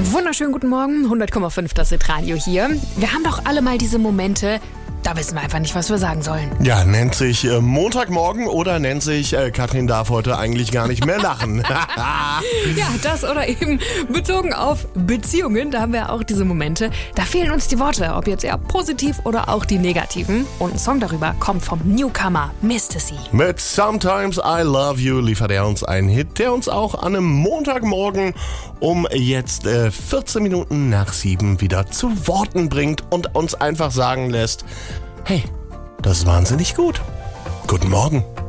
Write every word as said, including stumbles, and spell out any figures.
Wunderschönen guten Morgen, hundert Komma fünf, das ist Radio hier. Wir haben doch alle mal diese Momente, da wissen wir einfach nicht, was wir sagen sollen. Ja, nennt sich äh, Montagmorgen oder nennt sich äh, Katrin darf heute eigentlich gar nicht mehr lachen. Ja, das oder eben bezogen auf Beziehungen, da haben wir auch diese Momente. Da fehlen uns die Worte, ob jetzt eher positiv oder auch die negativen. Und ein Song darüber kommt vom Newcomer Mistasy. Mit Sometimes I Love You liefert er uns einen Hit, der uns auch an einem Montagmorgen um jetzt äh, vierzehn Minuten nach sieben wieder zu Worten bringt und uns einfach sagen lässt: Hey, das ist wahnsinnig gut. Guten Morgen.